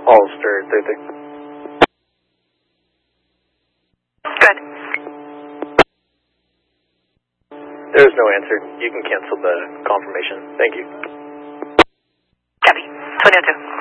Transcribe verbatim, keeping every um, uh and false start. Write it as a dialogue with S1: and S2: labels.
S1: Hollister thirty.
S2: Good.
S1: There is no answer. You can cancel the confirmation. Thank you.
S2: Copy. twenty oh two.